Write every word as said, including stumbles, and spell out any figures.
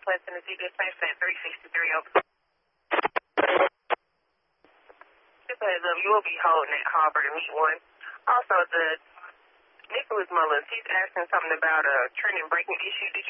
Northwest Tennessee dispatch at three sixty-three over. Just a heads up, you will be holding at Harbor to meet one. Also, the Nicholas Mullins, he's asking something about a trend and braking issue. Did you